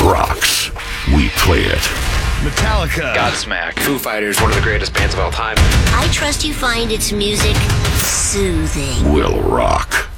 rocks. We play it. Metallica. Godsmack. Foo Fighters, one of the greatest bands of all time. I trust you find its music soothing. Will rock.